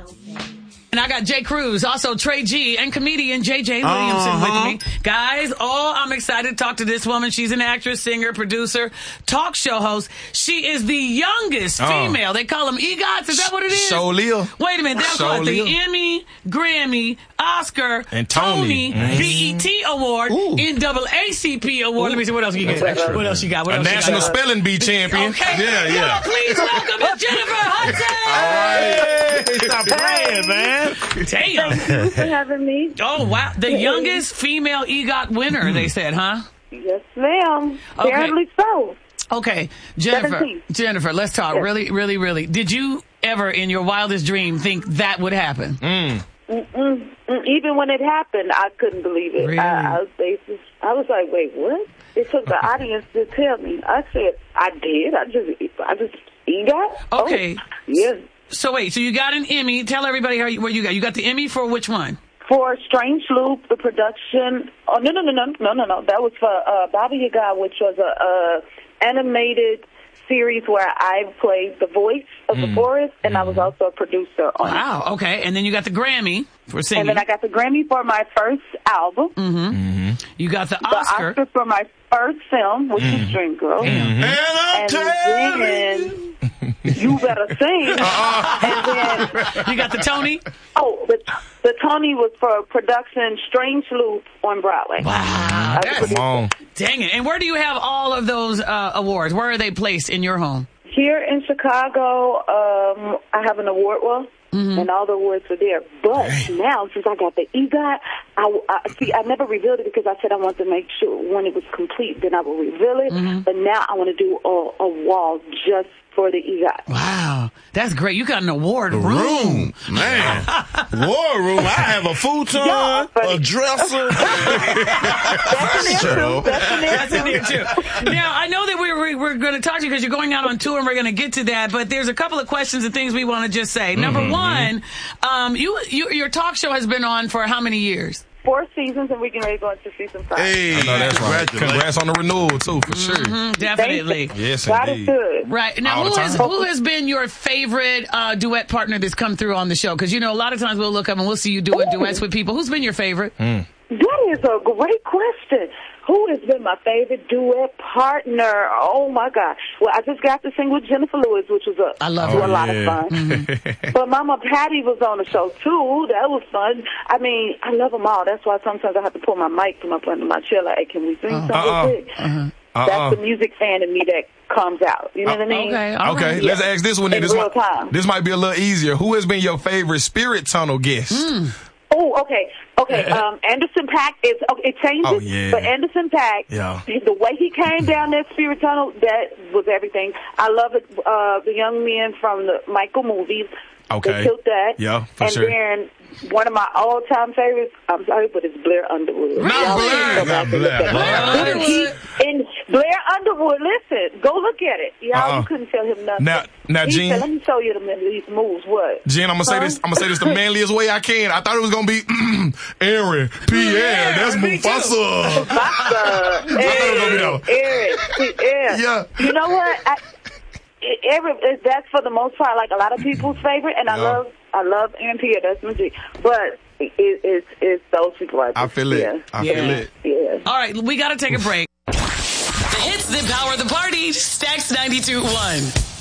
And I got Jay Cruz, also Trey G, and comedian JJ Williamson with me. Guys, I'm excited to talk to this woman. She's an actress, singer, producer, talk show host. She is the youngest female. They call them EGOTs. Is that what it is? Show-Lil. Wait a minute. That's what the Emmy, Grammy, Oscar, and Tony. BET Award, NAACP Award. Let me see what else you get. What else you got? What a else National Spelling Bee champion. Okay. Yeah. Please welcome Miss Jennifer Hudson. All right. Stop playing, man. Damn. Thank you for having me. Oh, wow. The youngest female EGOT winner, they said, huh? Yes, ma'am. Apparently so. Okay, Jennifer. 17. Jennifer, let's talk. Yes. Really. Did you ever, in your wildest dream, think that would happen? Even when it happened, I couldn't believe it. Really? I was like, wait, what? It took the audience to tell me. I said, I did. I just EGOT? Okay. Oh, yes. So you got an Emmy. Tell everybody what you got. You got the Emmy for which one? For Strange Loop, the production. Oh, no. That was for Baba Yaga, which was a animated series where I played the voice of the forest, and I was also a producer on it. Wow, okay. And then you got the Grammy for singing. And then I got the Grammy for my first album. You got the Oscar. The Oscar for my first film, which is Dreamgirl. And then You Better Sing. And then you got the Tony? Oh, the Tony was for production Strange Loop on Broadway. Wow. Come on. Dang it. And where do you have all of those awards? Where are they placed in your home? Here in Chicago, I have an award wall. And all the awards are there. But now, since I got the EGOT, I never revealed it because I said I wanted to make sure when it was complete, then I will reveal it. But now I want to do a wall just for the EGOT. Wow. That's great. You got an award room. Man. War room. I have a futon, a dresser. That's in there too. Now, I know that we're going to talk to you because you're going out on tour and we're going to get to that, but there's a couple of questions and things we want to just say. Number one, your talk show has been on for how many years? 4 seasons, and we're getting ready to go into season 5. Hey, I know that's right. Congrats on the renewal, too, for sure. Definitely. Yes, God indeed. is good. Right. Now, who has been your favorite duet partner that's come through on the show? Because, a lot of times we'll look up and we'll see you doing duets with people. Who's been your favorite? That is a great question. Who has been my favorite duet partner? Oh, my God. Well, I just got to sing with Jennifer Lewis, which was a lot of fun. But Mama Patty was on the show, too. That was fun. I mean, I love them all. That's why sometimes I have to pull my mic from up under my chair, like, hey, can we sing something? That's the music fan in me that comes out. You know what I mean? Okay. Let's ask this one. This might be a little easier. Who has been your favorite Spirit Tunnel guest? Oh, okay. Anderson .Paak it changes, but Anderson .Paak, the way he came down that Spirit Tunnel, that was everything. I love it. The young men from the Michael movies, they killed that. Yeah, for sure. And then one of my all-time favorites, I'm sorry, but it's Blair Underwood. Not Blair. And Blair Underwood, listen, go look at it. Y'all, you couldn't tell him nothing. Now, Gene, let me show you these moves. What? Gene, I'm gonna say this. I'm gonna say this the manliest way I can. I thought it was gonna be Aaron Pierre. That's Mufasa. Mufasa. Aaron. Yeah. You know what? That's for the most part like a lot of people's favorite, and I love Aaron Pierre. That's my G. But it's those people. I feel it. I feel it. Yeah. All right, we got to take a break. The hits that power the party. Stax 92.1.